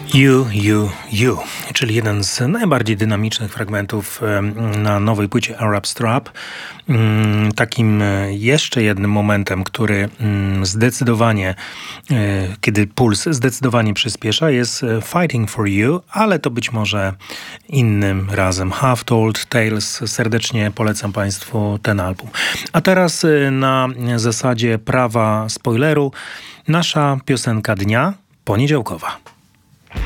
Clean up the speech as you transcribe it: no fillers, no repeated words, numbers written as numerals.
You, czyli jeden z najbardziej dynamicznych fragmentów na nowej płycie Arab Strap. Takim jeszcze jednym momentem, który zdecydowanie, kiedy puls zdecydowanie przyspiesza, jest Fighting for You, ale to być może innym razem. Half Told Tales. Serdecznie polecam Państwu ten album. A teraz na zasadzie prawa spoileru nasza piosenka dnia poniedziałkowa.